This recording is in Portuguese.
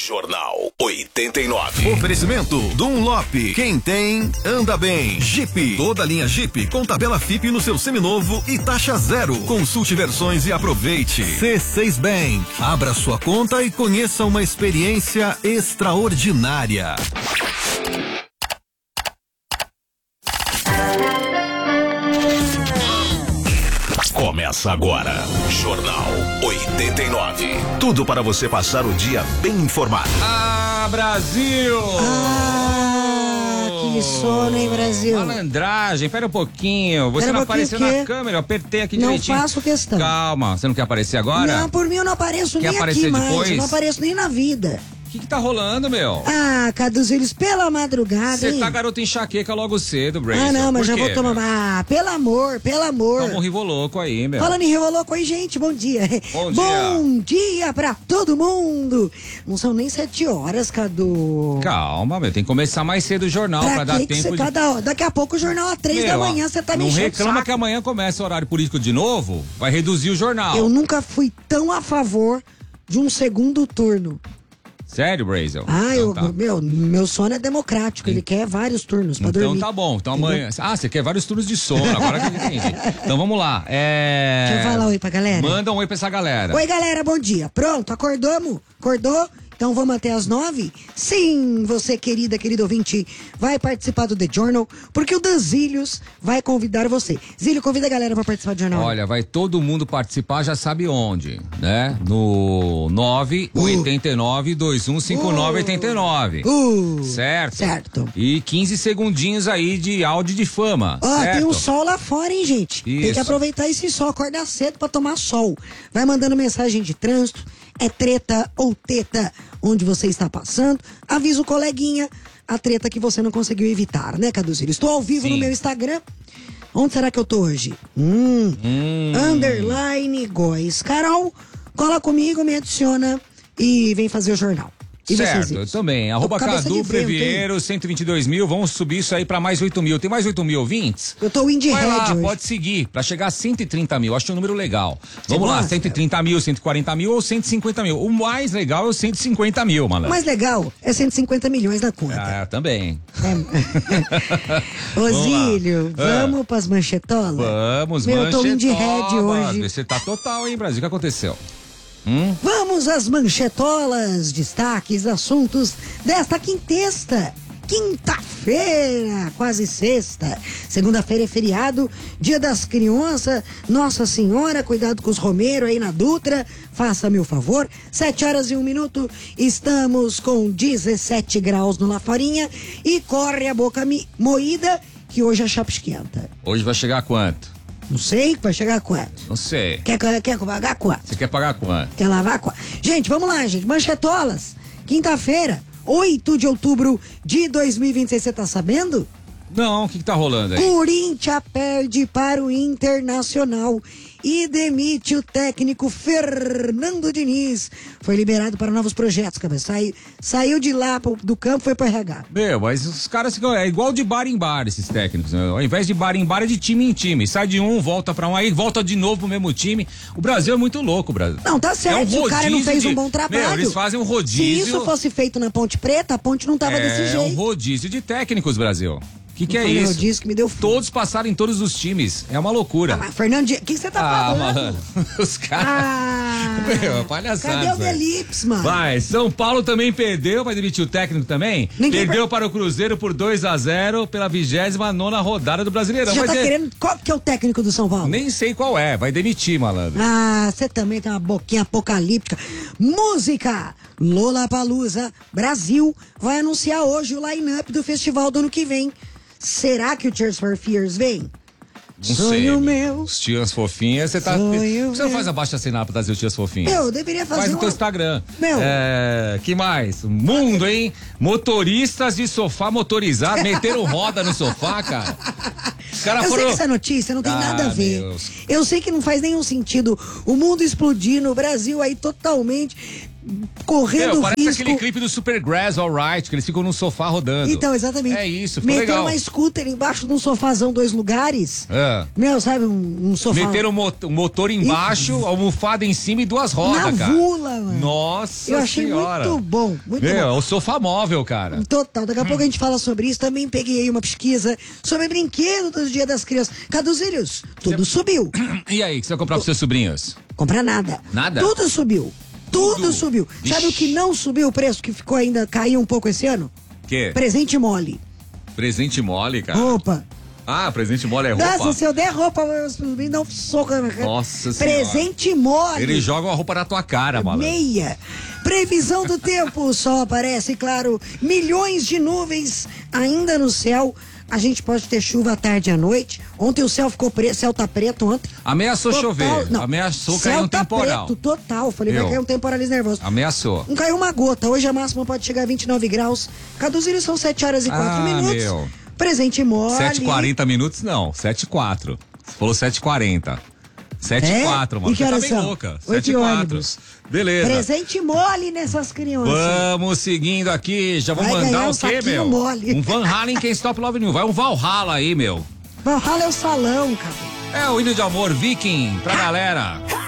Jornal 89. Oferecimento Dunlop. Quem tem, anda bem. Jeep. Toda linha Jeep com tabela FIP no seu seminovo e taxa zero. Consulte versões e aproveite. C6 Bank. Abra sua conta e conheça uma experiência extraordinária. Começa agora, Jornal 89. Tudo para você passar o dia bem informado. Ah, Brasil! Que sono, hein, Brasil? Malandragem, pera um pouquinho. Você não apareceu na câmera, eu apertei aqui direitinho. Não faço questão. Calma, você não quer aparecer agora? Não, por mim eu não apareço quer nem aparecer aqui depois? mais. Eu não apareço nem na vida. O que tá rolando, meu? Ah, Caduzilhos, pela madrugada, Você hein? tá garota enxaqueca logo cedo, Brasil. Ah, não, mas já quê, vou tomar. Ah, pelo amor. Toma um Rivoloco aí, meu. Falando em Rivoloco aí, gente, bom dia. Bom dia. Bom dia pra todo mundo. Não são nem 7 horas, Cadu. Calma, meu, tem que começar mais cedo o jornal pra dar tempo de... Daqui a pouco o jornal às 3 da manhã, você tá me enchendo o Não reclama saco. que amanhã começa o horário político de novo, vai reduzir o jornal. Eu nunca fui tão a favor de um segundo turno. Sério, Brasil? Ah, então, tá. meu sono é democrático, ele quer vários turnos pra dormir. Então tá bom, então amanhã... Ah, você quer vários turnos de sono, agora que eu entendi. Então vamos lá, Deixa eu falar oi pra galera. Manda um oi pra essa galera. Oi, galera, bom dia. Pronto, acordamos? Acordou? Então vamos até às 9? Sim, você, querido ouvinte, vai participar do The Journal, porque o Danzílios vai convidar você. Zílio, convida a galera pra participar do jornal. Olha, vai todo mundo participar, já sabe onde, né? No 989-2159-89. Certo? Certo. E 15 segundinhos aí de áudio de fama. Ó, certo? tem um sol lá fora, hein, gente? Tem Isso. que aproveitar esse sol, acordar cedo pra tomar sol. Vai mandando mensagem de trânsito, é treta ou teta onde você está passando. Avisa o coleguinha a treta que você não conseguiu evitar, né, Caduzilho? Estou ao vivo Sim. no meu Instagram. Onde será que eu tô hoje? Underline Góis. Carol, cola comigo, me adiciona e vem fazer o jornal. E certo, vocês, eu também. Tô com Arroba cabeça Cadu de vento, Previeiro, 122 mil. Vamos subir isso aí pra mais 8 mil. Tem mais 8 mil ouvintes? Eu tô Indie Vai lá, Red hoje. pode seguir, pra chegar a 130 mil. Acho um número legal. Você Vamos lá, gosta? 130 mil, 140 mil ou 150 mil. O mais legal é o 150 mil, O malandro. mais legal é 150 milhões na conta. Ah, também. Ô, Zílio, Ah. vamos pras manchetolas? Vamos, Meu, eu tô Indie Red manchetolas. hoje. Você tá total, hein, Brasil? O que aconteceu? Vamos às manchetolas, destaques, assuntos desta quinta-feira, quase sexta. Segunda-feira é feriado, dia das crianças, Nossa Senhora, cuidado com os romeiros aí na Dutra, faça-me o favor. 7 horas e 1 minuto, estamos com 17 graus no Lafarinha e corre a boca moída que hoje a chapa esquenta. Hoje vai chegar a quanto? Não sei, vai chegar a quanto? Não sei. Quer pagar quanto? Você quer pagar quanto? Quer lavar quanto? Gente, vamos lá, gente. Manchetolas. Quinta-feira, 8 de outubro de 2026. Você tá sabendo? Não, o que tá rolando aí? Corinthians perde para o Internacional e demite o técnico Fernando Diniz. Foi liberado para novos projetos, cabeça. Saiu de lá do campo, foi pro RH. Meu, mas os caras ficam. É igual de bar em bar, esses técnicos. Né? Ao invés de bar em bar, é de time em time. Sai de um, volta pra um, aí volta de novo pro mesmo time. O Brasil é muito louco, Brasil. Não, tá certo. Se o cara não fez um bom trabalho. Meu, eles fazem um rodízio. Se isso fosse feito na Ponte Preta, a ponte não tava desse jeito. É um rodízio de técnicos, Brasil. O que é Foi isso? rodízio que me deu fome. Todos passaram em todos os times. É uma loucura. Mas, Fernando, o que você tá falando? Mano. Os caras. Meu, palhaçada. Cadê o Delips, mano? Vai, São Paulo também perdeu, vai demitir o técnico também. Perdeu para o Cruzeiro por 2-0 pela 29ª rodada do Brasileirão. Você já tá querendo... Qual que é o técnico do São Paulo? Nem sei qual é, vai demitir, malandro. Ah, você também tem uma boquinha apocalíptica. Música! Lollapalooza Brasil vai anunciar hoje o line-up do festival do ano que vem. Será que o Tears for Fears vem? Não Sonho sei. meu. Os tias fofinhas, você tá. Sonho Você não meu. faz abaixo assinado pra trazer os tias fofinhas? Eu deveria fazer Faz no uma- teu Instagram. Meu. Que mais? Mundo, hein? Motoristas de sofá motorizado meteram roda no sofá, cara. Os caras Eu sei foram. que essa notícia não tem Ah, nada a ver. Deus. Eu sei que não faz nenhum sentido. O mundo explodindo, o Brasil aí totalmente correndo Meu, parece risco. aquele clipe do Supergrass, Alright, que eles ficam no sofá rodando. Então, exatamente. É isso, ficou Meteram legal. uma scooter embaixo de um sofazão, 2 lugares. É. Meu, sabe, um sofá. Meteram um motor embaixo, almofada em cima e 2 rodas, Na cara. vula, mano. Nossa Eu achei senhora. muito bom, muito bom. Eu sou famóvel, cara. Total, daqui a pouco a gente fala sobre isso. Também peguei aí uma pesquisa sobre brinquedo do Dia das Crianças. Caduzílios, tudo subiu. E aí, o que você vai comprar pros seus sobrinhos? Comprar nada. Nada? Tudo subiu. Tudo subiu. Vixe. Sabe o que não subiu o preço, que ficou ainda, caiu um pouco esse ano? Que? Presente mole. Presente mole, cara. Roupa. Ah, presente mole é roupa? Nossa, se eu der roupa, me dá um soco na cara. Nossa senhora. Presente mole. Eles jogam a roupa na tua cara, malandro. Meia. Previsão do tempo, o sol aparece, claro, milhões de nuvens ainda no céu. A gente pode ter chuva à tarde e à noite. Ontem o céu ficou preto, céu tá preto ontem. Ameaçou Total, chover. não. Ameaçou Céu cair um tá temporal. preto, total. Falei, vai cair um temporalismo nervoso. Ameaçou. Não caiu uma gota. Hoje a máxima pode chegar a 29 graus. Caduzílio são 7 horas e 4 minutos. Meu. Presente mole. 7h40 minutos, não. 7h04. Você falou 7h40. 7h04, mano. E que Você tá horas bem são? louca. 8 7h04. ônibus. Beleza. Presente mole nessas crianças. Vamos seguindo aqui. Já vou Vai mandar ganhar o um quê, saquinho meu? mole. Um Van Halen Can't Stop Loving You. Vai um Valhalla aí, meu. Valhalla é o salão, cara. É o hino de amor Viking pra galera.